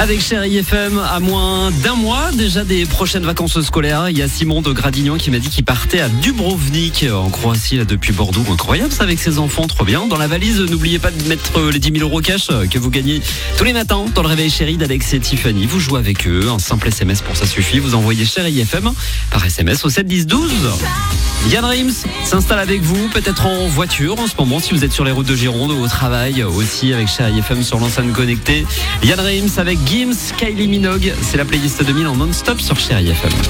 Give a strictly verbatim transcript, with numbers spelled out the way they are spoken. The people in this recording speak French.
Avec Chérie F M, à moins d'un mois déjà des prochaines vacances scolaires, il y a Simon de Gradignan qui m'a dit qu'il partait à Dubrovnik en Croatie là, depuis Bordeaux. Incroyable ça avec ses enfants, trop bien. Dans la valise, n'oubliez pas de mettre les dix mille euros cash que vous gagnez tous les matins dans le réveil chéri d'Alex et Tiffany. Vous jouez avec eux, un simple S M S pour ça suffit. Vous envoyez Chérie F M par S M S au sept dix douze. Yann Rims s'installe avec vous, peut-être en voiture en ce moment si vous êtes sur les routes de Gironde ou au travail aussi avec Chérie F M sur l'enceinte connectée. Yann Rims avec Gims, Kylie Minogue, c'est la playlist deux mille en non-stop sur Chérie F M.